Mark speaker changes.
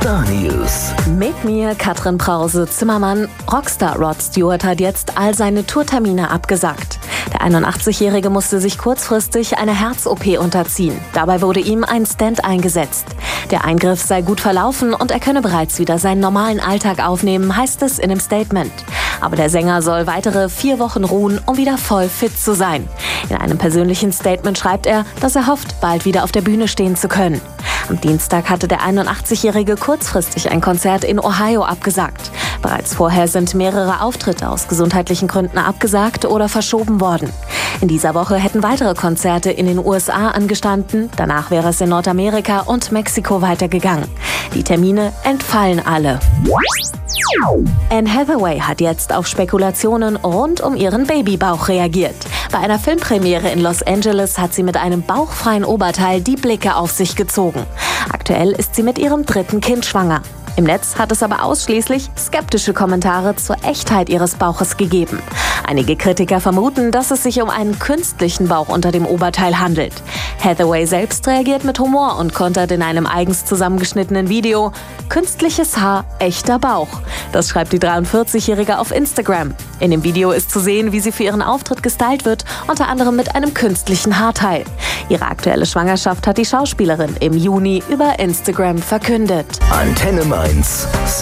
Speaker 1: Star News.
Speaker 2: Mit mir, Katrin Brause-Zimmermann. Rockstar Rod Stewart hat jetzt all seine Tourtermine abgesagt. Der 81-Jährige musste sich kurzfristig einer Herz-OP unterziehen. Dabei wurde ihm ein Stent eingesetzt. Der Eingriff sei gut verlaufen und er könne bereits wieder seinen normalen Alltag aufnehmen, heißt es in dem Statement. Aber der Sänger soll weitere 4 Wochen ruhen, um wieder voll fit zu sein. In einem persönlichen Statement schreibt er, dass er hofft, bald wieder auf der Bühne stehen zu können. Am Dienstag hatte der 81-Jährige kurzfristig ein Konzert in Ohio abgesagt. Bereits vorher sind mehrere Auftritte aus gesundheitlichen Gründen abgesagt oder verschoben worden. In dieser Woche hätten weitere Konzerte in den USA angestanden, danach wäre es in Nordamerika und Mexiko weitergegangen. Die Termine entfallen alle. Anne Hathaway hat jetzt auf Spekulationen rund um ihren Babybauch reagiert. Bei einer Filmpremiere in Los Angeles hat sie mit einem bauchfreien Oberteil die Blicke auf sich gezogen. Aktuell ist sie mit ihrem 3. Kind schwanger. Im Netz hat es aber ausschließlich skeptische Kommentare zur Echtheit ihres Bauches gegeben. Einige Kritiker vermuten, dass es sich um einen künstlichen Bauch unter dem Oberteil handelt. Hathaway selbst reagiert mit Humor und kontert in einem eigens zusammengeschnittenen Video: künstliches Haar, echter Bauch. Das schreibt die 43-Jährige auf Instagram. In dem Video ist zu sehen, wie sie für ihren Auftritt gestylt wird, unter anderem mit einem künstlichen Haarteil. Ihre aktuelle Schwangerschaft hat die Schauspielerin im Juni über Instagram verkündet.
Speaker 1: Antenne Mainz.